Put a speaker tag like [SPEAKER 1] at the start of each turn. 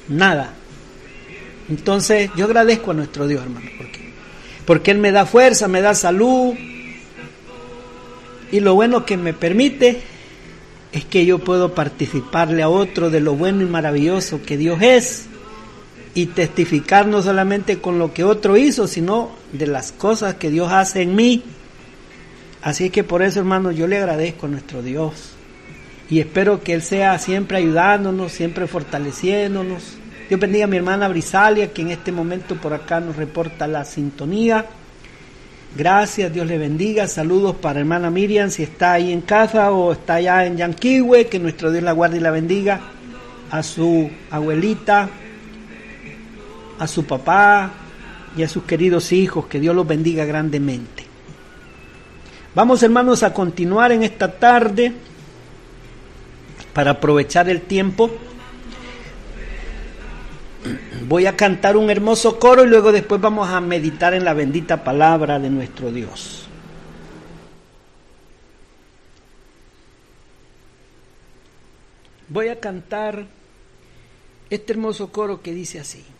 [SPEAKER 1] nada. Entonces yo agradezco a nuestro Dios, hermano, porque Él me da fuerza, me da salud, y lo bueno que me permite es que yo puedo participarle a otro de lo bueno y maravilloso que Dios es, y testificar no solamente con lo que otro hizo, sino de las cosas que Dios hace en mí. Así que por eso, hermano, yo le agradezco a nuestro Dios, y espero que Él sea siempre ayudándonos, siempre fortaleciéndonos. Dios bendiga a mi hermana Brisalia, que en este momento por acá nos reporta la sintonía. Gracias, Dios le bendiga. Saludos para hermana Miriam, si está ahí en casa o está allá en Yanquihue, que nuestro Dios la guarde y la bendiga. A su abuelita, a su papá y a sus queridos hijos, que Dios los bendiga grandemente. Vamos, hermanos, a continuar en esta tarde para aprovechar el tiempo. Voy a cantar un hermoso coro y luego después vamos a meditar en la bendita palabra de nuestro Dios. Voy a cantar este hermoso coro que dice así: